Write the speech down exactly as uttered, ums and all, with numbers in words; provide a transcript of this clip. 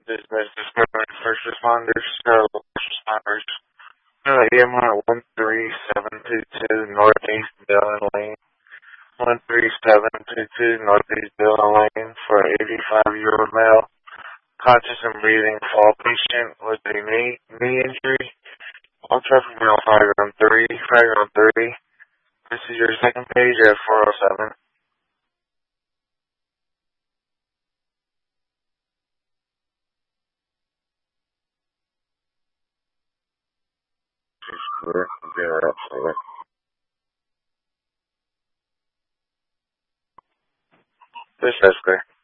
This message covering first responders. So, first responders. Uh, E M R one three seven two two Northeast Dillon Lane. one three seven two two Northeast Dillon Lane for an eighty-five-year-old male. Conscious and breathing fall patient with a knee, knee injury. All traffic now five on three, five on three. This is your second page at four oh seven. She's clear. I'll be right up for it. This is clear.